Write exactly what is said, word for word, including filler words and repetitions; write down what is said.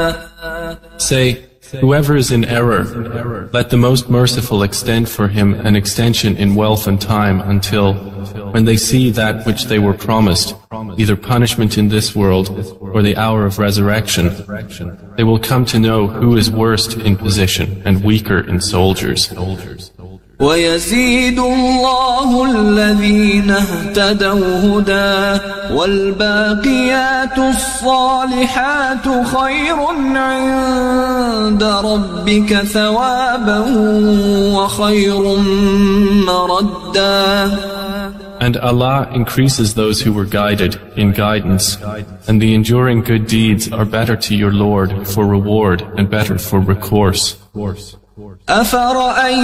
Say, whoever is in error, let the Most Merciful extend for him an extension in wealth and time until, when they see that which they were promised, either punishment in this world or the hour of resurrection, they will come to know who is worst in position and weaker in soldiers. ويزيد الله الذين اهتدوا هدى والباقيات الصالحات خير عند ربك ثوابا وخير مردا. And Allah increases those who were guided in guidance, and the enduring good deeds are better to your Lord for reward and better for recourse. أفرأيت